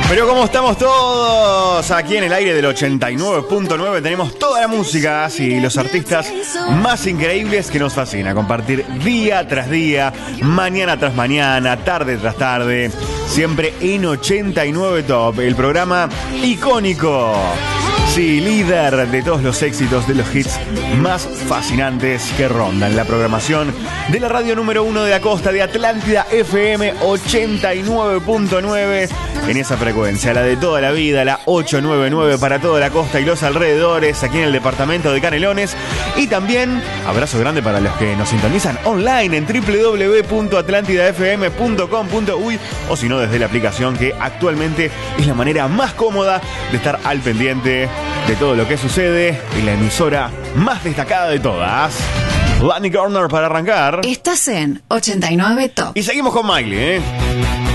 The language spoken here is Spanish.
Pero como estamos todos aquí en el aire del 89.9, tenemos toda la música y los artistas más increíbles que nos fascina compartir día tras día, mañana tras mañana, tarde tras tarde, siempre en 89 Top, el programa icónico. Sí, líder de todos los éxitos, de los hits más fascinantes que rondan la programación de la radio número 1 de la costa de Atlántida FM 89.9 en esa frecuencia, la de toda la vida, la 899 para toda la costa y los alrededores, aquí en el departamento de Canelones. Y también, abrazo grande para los que nos sintonizan online en www.atlantidafm.com.uy o si no desde la aplicación, que actualmente es la manera más cómoda de estar al pendiente de todo lo que sucede en la emisora más destacada de todas. Danny Corner para arrancar. Estás en 89 Top. Y seguimos con Miley,